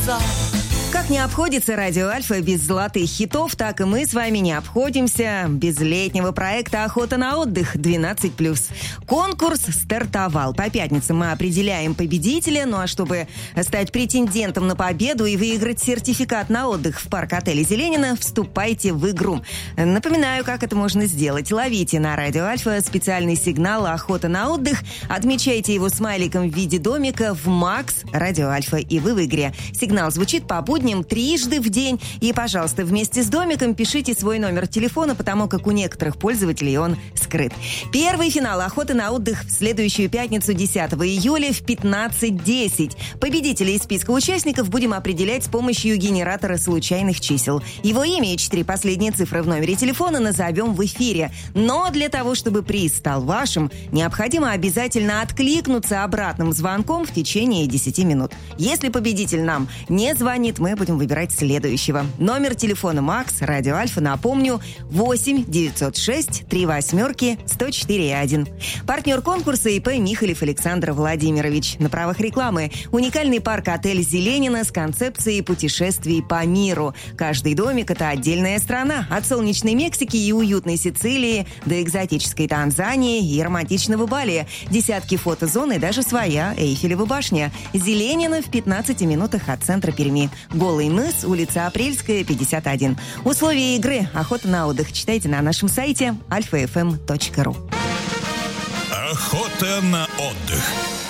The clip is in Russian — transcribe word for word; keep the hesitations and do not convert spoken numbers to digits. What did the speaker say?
глаза. Как не обходится радио Альфа без золотых хитов, так и мы с вами не обходимся без летнего проекта «Охота на отдых» двенадцать плюс. Конкурс стартовал. По пятницам мы определяем победителя. Ну а чтобы стать претендентом на победу и выиграть сертификат на отдых в парк-отеле «Зеленина», вступайте в игру. Напоминаю, как это можно сделать. Ловите на радио Альфа специальный сигнал «Охота на отдых», отмечайте его смайликом в виде домика в Макс радио Альфа, и вы в игре. Сигнал звучит по будням трижды в день. И, пожалуйста, вместе с домиком пишите свой номер телефона, потому как у некоторых пользователей он скрыт. Первый финал «Охоты на отдых» в следующую пятницу, десятого июля в пятнадцать десять. Победителей из списка участников будем определять с помощью генератора случайных чисел. Его имя и четыре последние цифры в номере телефона назовем в эфире. Но для того, чтобы приз стал вашим, необходимо обязательно откликнуться обратным звонком в течение десяти минут. Если победитель нам не звонит, мы будем выбирать следующего. Номер телефона Макс радио Альфа, напомню, восемь девятьсот шесть три восьмерки сто четыре один. Партнер конкурса ИП Михалев Александр Владимирович. На правах рекламы уникальный парк-отель «Зеленина» с концепцией путешествий по миру. Каждый домик – это отдельная страна. От солнечной Мексики и уютной Сицилии до экзотической Танзании и романтичного Бали. Десятки фотозон и даже своя Эйфелева башня. «Зеленина» в пятнадцати минутах от центра Перми. Голый мыс, улица Апрельская, пятьдесят один. Условия игры «Охота на отдых» читайте на нашем сайте альфа эф эм точка ру. Охота на отдых.